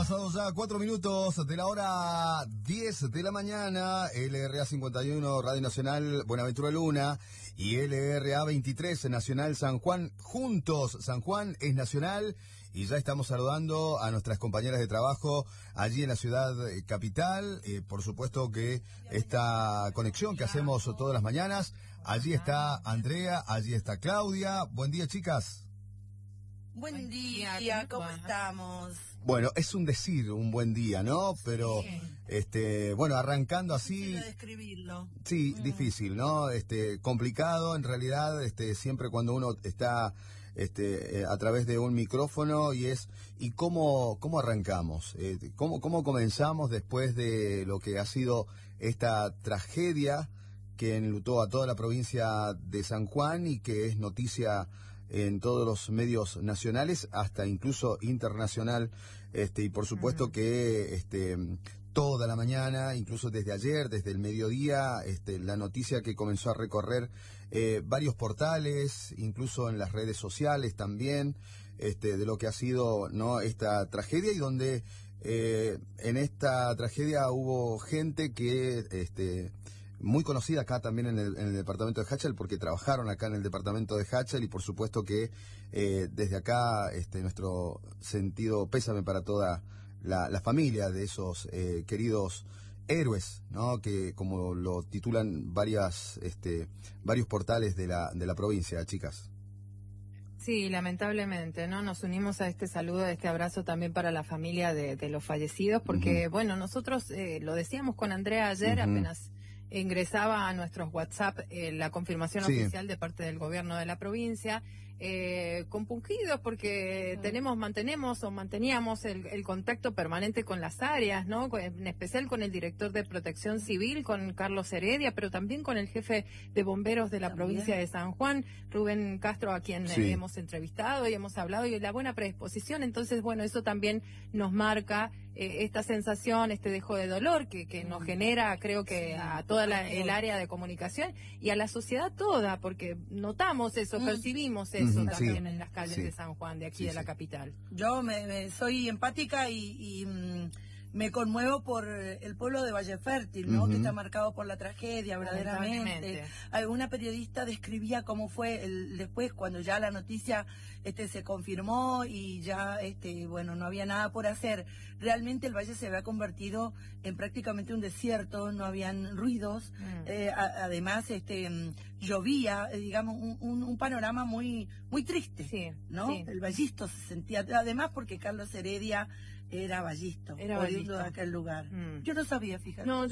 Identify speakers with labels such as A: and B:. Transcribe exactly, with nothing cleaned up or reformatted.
A: pasado ya cuatro minutos de la hora diez de la mañana. L R A cincuenta y uno, Radio Nacional Buenaventura Luna, y L R A veintitrés, Nacional San Juan. Juntos, San Juan es nacional. Y ya estamos saludando a nuestras compañeras de trabajo allí en la ciudad capital. Eh, por supuesto que esta conexión que hacemos todas las mañanas. Allí está Andrea, allí está Claudia. Buen día, chicas.
B: Buen día, ¿cómo estamos?
A: Bueno, es un decir, un buen día, ¿no? Pero, sí. este, bueno, arrancando así...
B: Difícil de describirlo.
A: Sí,
B: mm.
A: difícil, ¿no? Este, complicado, en realidad, este, siempre cuando uno está, este, eh, a través de un micrófono, y es, ¿y cómo, cómo arrancamos? Eh, ¿cómo, cómo comenzamos después de lo que ha sido esta tragedia que enlutó a toda la provincia de San Juan y que es noticia en todos los medios nacionales, hasta incluso internacional, este, y por supuesto uh-huh. que este, toda la mañana, incluso desde ayer, desde el mediodía, este, la noticia que comenzó a recorrer eh, varios portales, incluso en las redes sociales también, este, de lo que ha sido, ¿no?, esta tragedia, y donde eh, en esta tragedia hubo gente que... este muy conocida acá también en el, en el departamento de Hachal, porque trabajaron acá en el departamento de Hachal, y por supuesto que eh, desde acá este, nuestro sentido pésame para toda la, la familia de esos eh, queridos héroes, ¿no?, que como lo titulan varias este, varios portales de la, de la provincia, chicas.
C: Sí, lamentablemente, ¿no? Nos unimos a este saludo, a este abrazo también para la familia de, de los fallecidos, porque, uh-huh. bueno, nosotros eh, lo decíamos con Andrea ayer, uh-huh. apenas ingresaba a nuestros WhatsApp eh, la confirmación sí. oficial de parte del gobierno de la provincia, eh, compungidos porque sí. tenemos, mantenemos o manteníamos el, el contacto permanente con las áreas, ¿no? En especial con el director de Protección Civil, con Carlos Heredia, pero también con el jefe de bomberos de la también. provincia de San Juan, Rubén Castro, a quien sí. hemos entrevistado y hemos hablado, y la buena predisposición. Entonces, bueno, eso también nos marca eh, esta sensación, este dejo de dolor que, que nos genera, creo que sí. a toda la, el área de comunicación y a la sociedad toda, porque notamos eso, mm. percibimos eso mm-hmm. también sí. en las calles sí. de San Juan, de aquí sí, de la sí. capital.
B: Yo me, me soy empática y... y mm, me conmuevo por el pueblo de Valle Fértil, ¿no? Uh-huh. Que está marcado por la tragedia, verdaderamente. Alguna periodista describía cómo fue el, después, cuando ya la noticia este se confirmó y ya, este bueno, no había nada por hacer. Realmente el valle se había convertido en prácticamente un desierto, no habían ruidos. Uh-huh. Eh, a, además, este llovía, digamos, un, un, un panorama muy muy triste, sí, ¿no? Sí. El vallisto se sentía, además porque Carlos Heredia era vallisto. Era vallisto. De aquel lugar. Mm. Yo no sabía, fíjate. No,